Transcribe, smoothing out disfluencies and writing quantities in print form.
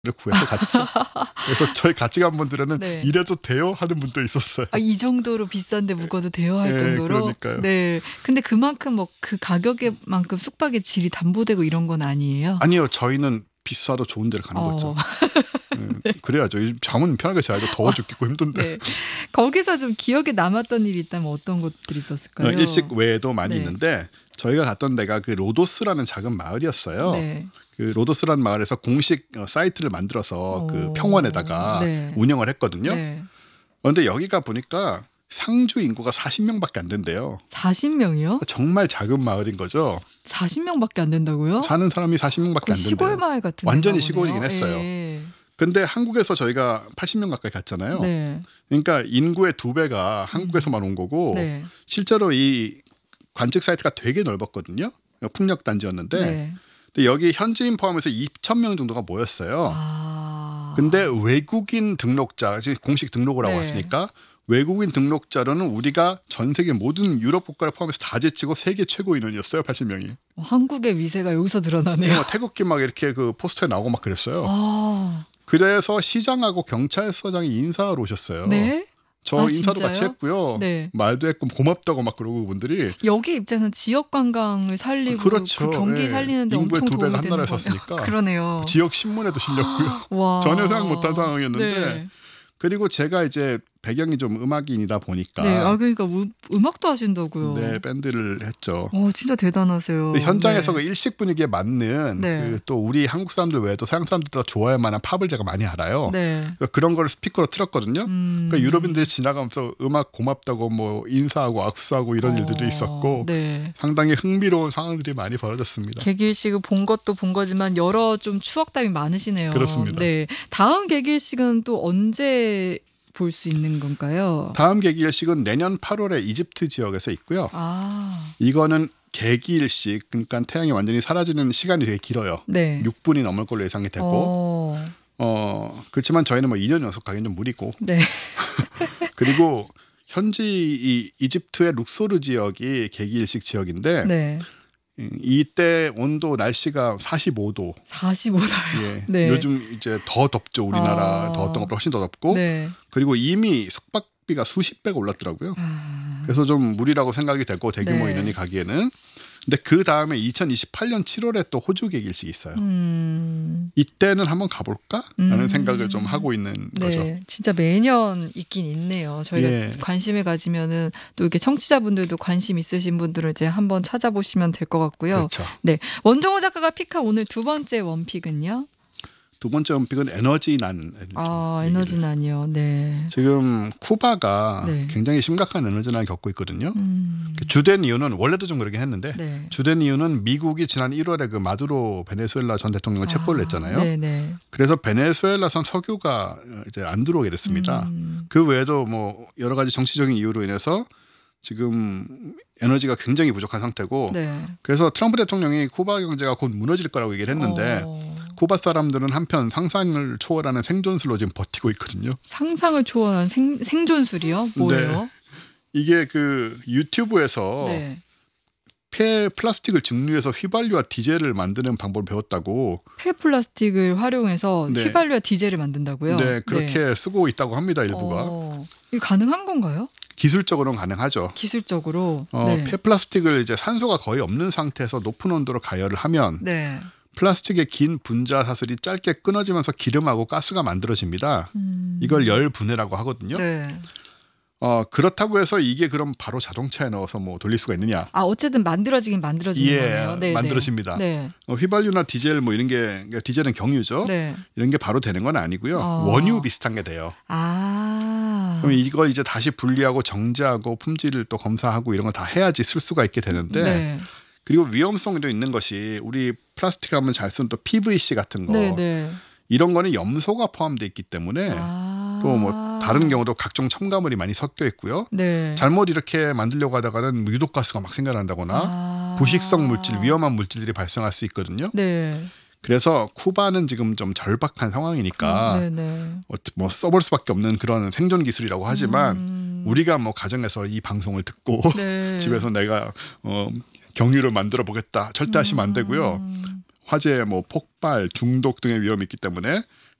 구해서 갔죠. 그래서 저희 같이 간 분들은 네. 이래도 돼요? 하는 분도 있었어요. 아, 이 정도로 비싼데 묵어도 돼요 할 네, 정도로? 그러니까요. 네. 근데 그만큼 뭐 그 가격에만큼 숙박의 질이 담보되고 이런 건 아니에요? 아니요. 저희는 비싸도 좋은 데를 가는 거죠. 네. 그래야죠. 잠은 편하게 자야죠. 더워 죽겠고 힘든데. 네. 거기서 좀 기억에 남았던 일이 있다면 어떤 것들이 있었을까요? 일식 외에도 많이 네. 있는데 저희가 갔던 데가 그 로도스라는 작은 마을이었어요. 네. 그 로도스라는 마을에서 공식 사이트를 만들어서 그 평원에다가 네. 운영을 했거든요. 네. 그런데 여기가 보니까 상주 인구가 40명밖에 안 된대요. 40명이요? 정말 작은 마을인 거죠. 40명밖에 안 된다고요? 사는 사람이 40명밖에 안 된대요. 시골 마을 같은 완전히 데인가 시골이긴 보네요. 했어요. 예. 근데 한국에서 저희가 80명 가까이 갔잖아요. 네. 그러니까 인구의 2배가 한국에서만 온 거고 네. 실제로 이 관측 사이트가 되게 넓었거든요. 풍력 단지였는데 네. 근데 여기 현지인 포함해서 2,000명 정도가 모였어요. 아. 근데 외국인 등록자, 공식 등록을 하고 네. 왔으니까 외국인 등록자로는 우리가 전 세계 모든 유럽 국가를 포함해서 다 제치고 세계 최고 인원이었어요. 80명이. 한국의 위세가 여기서 드러나네요. 태극기 막 이렇게 그 포스터에 나오고 막 그랬어요. 아. 그래서 시장하고 경찰서장이 인사하러 오셨어요. 네? 저 아, 인사도 진짜요? 같이 했고요. 네. 말도 했고 고맙다고 막 그러고 분들이. 여기 입장에서는 지역 관광을 살리고 그렇죠. 그 경기 예. 살리는데 인구의 엄청 2배가 도움이 한 되는 나라에 거네요. 샀으니까. 그러네요. 지역 신문에도 실렸고요. 와. 전혀 생각 못한 상황이었는데 네. 그리고 제가 이제 배경이 좀 음악인이다 보니까 네. 아, 그러니까 음악도 하신다고요. 네, 밴드를 했죠. 진짜 대단하세요. 근데 현장에서 네. 그 일식 분위기에 맞는 네. 그 또 우리 한국 사람들 외에도 서양 사람들도 좋아할 만한 팝을 제가 많이 알아요. 네. 그러니까 그런 거를 스피커로 틀었거든요. 그러니까 유럽인들이 지나가면서 음악 고맙다고 뭐 인사하고 악수하고 이런 일들도 있었고 네. 상당히 흥미로운 상황들이 많이 벌어졌습니다. 개기일식을 본 것도 본 거지만 여러 좀 추억담이 많으시네요. 그렇습니다. 네. 다음 개기일식은 또 언제 볼 수 있는 건가요? 다음 개기일식은 내년 8월에 이집트 지역에서 있고요. 아. 이거는 개기일식, 그러니까 태양이 완전히 사라지는 시간이 되게 길어요. 네. 6분이 넘을 걸로 예상이 되고 그렇지만 저희는 뭐 2년 연속 가기는 좀 무리고 네. 그리고 현지 이 이집트의 룩소르 지역이 개기일식 지역인데 네. 이때 온도 날씨가 45도. 45도요. 예. 네. 요즘 이제 더 덥죠. 우리나라 더 어떤 것보다 훨씬 더 덥고 네. 그리고 이미 숙박비가 수십 배가 올랐더라고요. 아. 그래서 좀 무리라고 생각이 되고 대규모 네. 인원이 가기에는. 근데 그 다음에 2028년 7월에 또 호주 개기일식이 있어요. 이때는 한번 가볼까라는 생각을 좀 하고 있는 거죠. 네, 진짜 매년 있긴 있네요. 저희가 예. 관심을 가지면은 또 이렇게 청취자분들도 관심 있으신 분들은 이제 한번 찾아보시면 될 것 같고요. 그렇죠. 네, 원정호 작가가 픽한 오늘 두 번째 원픽은요? 두 번째 원픽은 에너지난. 에너지난이요. 네. 지금 쿠바가 네. 굉장히 심각한 에너지난을 겪고 있거든요. 음. 주된 이유는 원래도 좀 그러긴 했는데 네. 주된 이유는 미국이 지난 1월에 그 마두로 베네수엘라 전 대통령을 체포를 했잖아요. 네네. 그래서 베네수엘라산 석유가 이제 안 들어오게 됐습니다. 그 외에도 뭐 여러 가지 정치적인 이유로 인해서 지금 에너지가 굉장히 부족한 상태고 네. 그래서 트럼프 대통령이 쿠바 경제가 곧 무너질 거라고 얘기를 했는데 쿠바 사람들은 한편 상상을 초월하는 생존술로 지금 버티고 있거든요. 상상을 초월한 생존술이요? 뭐예요? 네. 이게 그 유튜브에서 네. 폐 플라스틱을 증류해서 휘발유와 디젤을 만드는 방법을 배웠다고. 폐플라스틱을 활용해서 네. 휘발유와 디젤을 만든다고요? 네, 그렇게 쓰고 있다고 합니다. 일부가. 이거 가능한 건가요? 기술적으로는 가능하죠. 기술적으로. 네. 폐 플라스틱을 이제 산소가 거의 없는 상태에서 높은 온도로 가열을 하면 네. 플라스틱의 긴 분자 사슬이 짧게 끊어지면서 기름하고 가스가 만들어집니다. 이걸 열 분해라고 하거든요. 네. 그렇다고 해서 이게 그럼 바로 자동차에 넣어서 뭐 돌릴 수가 있느냐? 어쨌든 만들어지는 거네요. 네, 만들어집니다. 네. 휘발유나 디젤 뭐 이런 게 그러니까 디젤은 경유죠. 네. 이런 게 바로 되는 건 아니고요. 원유 비슷한 게 돼요. 그럼 이걸 이제 다시 분리하고 정제하고 품질을 또 검사하고 이런 걸 다 해야지 쓸 수가 있게 되는데 네. 그리고 위험성도 있는 것이 우리 플라스틱 하면 잘 쓰는 또 PVC 같은 거 네, 네. 이런 거는 염소가 포함되어 있기 때문에 또 뭐 다른 경우도 각종 첨가물이 많이 섞여 있고요. 네. 잘못 이렇게 만들려고 하다가는 유독가스가 막 생겨난다거나 부식성 물질, 위험한 물질들이 발생할 수 있거든요. 네. 그래서 쿠바는 지금 좀 절박한 상황이니까 네네. 뭐 써볼 수밖에 없는 그런 생존 기술이라고 하지만 우리가 뭐 가정에서 이 방송을 듣고 네. 집에서 내가 경유를 만들어 보겠다 절대 하시면 안 되고요. 화재, 뭐 폭발, 중독 등의 위험이 있기 때문에